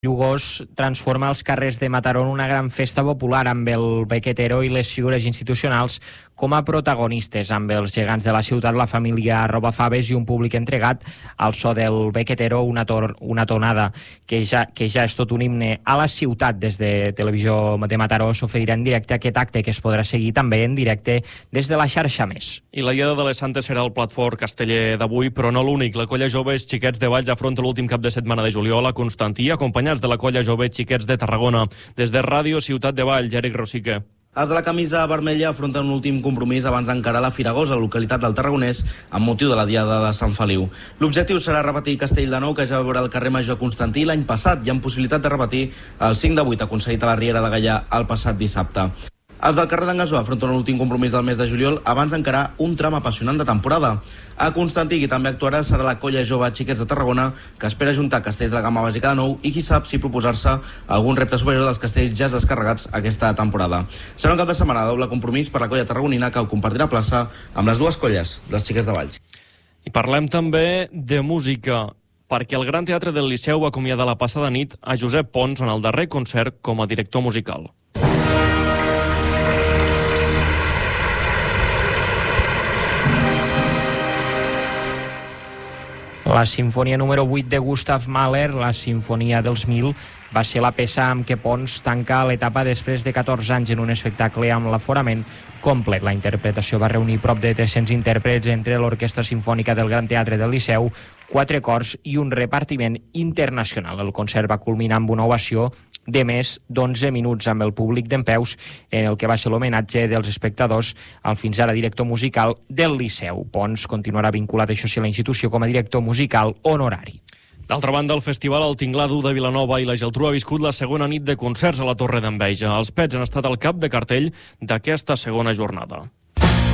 Llugós transforma els carrers de Mataró en una gran festa popular amb el Bequetero i les figures institucionals com a protagonistes, amb els gegants de la ciutat, la família Robafaves i un públic entregat al so del Bequetero, una tonada que ja és tot un himne a la ciutat. Des de Televisió de Mataró s'oferirà en directe aquest acte, que es podrà seguir també en directe des de la xarxa Més. I la Diada de les Santes serà el plat fort casteller d'avui, però no l'únic. La Colla Joves Xiquets de Valls afronta l'últim cap de setmana de juliol a Constantí, acompanyats de la Colla Jove Xiquets de Tarragona. Des de Ràdio Ciutat de Valls, Eric Rosique. Els de la camisa vermella afronten un últim compromís abans d'encarar la Firagosa, localitat del Tarragonès, amb motiu de la Diada de Sant Feliu. L'objectiu serà repetir Castellnou, que ja va veure el carrer Major Constantí l'any passat, i amb possibilitat de repetir el 5 de 8 aconseguit a la Riera de Gaià el passat dissabte. Els del carrer d'en Gasó afronten l'últim compromís del mes de juliol abans d'encarar un tram apassionant de temporada. A Constantí, qui també actuarà, serà la Colla Jove Xiquets de Tarragona, que espera juntar castells de la gamma bàsica de nou i qui sap si proposar-se algun repte superior dels castells ja descarregats aquesta temporada. Serà un cap de setmana de doble compromís per la colla tarragonina, que ho compartirà plaça amb les dues colles dels Xiquets de Valls. I parlem també de música, perquè el Gran Teatre del Liceu va acomiadar la passada nit a Josep Pons en el darrer concert com a director musical. La sinfonia número 8 de Gustav Mahler, la Sinfonia dels 1000, va ser la peça amb què Pons tanca l'etapa després de 14 anys en un espectacle amb l'aforament complet. La interpretació va reunir prop de 300 intèrprets entre l'Orquestra Simfònica del Gran Teatre del Liceu, 4 cors i un repartiment internacional. El concert va culminar amb una ovació de més d'11 minuts amb el públic dempeus, en el que va ser l'homenatge dels espectadors al fins ara director musical del Liceu. Pons continuarà vinculat, això sí, a la institució com a director musical honorari. D'altra banda, el Festival El Tinglado de Vilanova i la Geltrú ha viscut la segona nit de concerts a la Torre d'Enveja. Els Pets han estat al cap de cartell d'aquesta segona jornada.